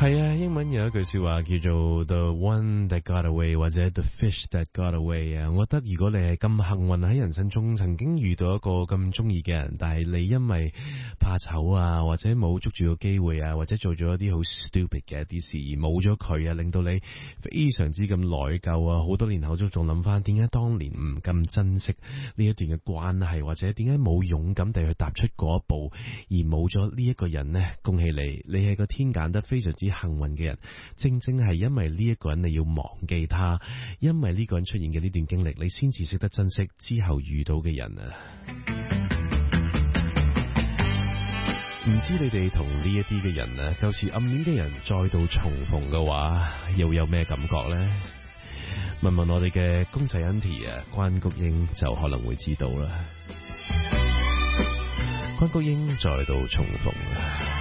係啊，英文有一句說話叫做 The One That Got Away 或者 The Fish That Got Away 啊。我覺得如果你係咁幸運喺人生中曾經遇到一個咁中意嘅人，但係你因為怕醜啊，或者冇捉住個機會啊，或者做咗一啲好 stupid 嘅一啲事而冇咗佢啊，令到你非常之咁內疚啊，好多年後都仲諗翻點解當年唔咁珍惜呢一段嘅關係，或者點解冇勇敢地去踏出嗰一步而冇咗呢一個人呢？恭喜你，你係個天揀得非常之幸運嘅人，正正係因為呢一個人你要忘記他，因為呢個人出現嘅呢段經歷，你先至識得珍惜之後遇到嘅人啊！唔知你哋同呢一啲嘅人啊，舊時暗戀嘅人再度重逢嘅話，又有咩感覺呢？問問我哋嘅公仔 Auntie 啊，關菊英就可能會知道啦。關菊英再度重逢。